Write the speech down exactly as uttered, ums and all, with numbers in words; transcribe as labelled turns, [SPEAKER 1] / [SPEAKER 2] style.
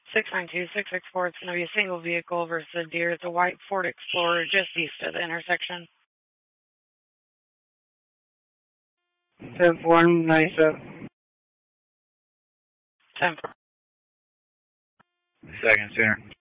[SPEAKER 1] six nine two, six six four, it's going to be a single vehicle versus a deer. It's a white Ford Explorer just east of the intersection.
[SPEAKER 2] ten four ninety-seven.
[SPEAKER 1] ten four.
[SPEAKER 3] Second, center.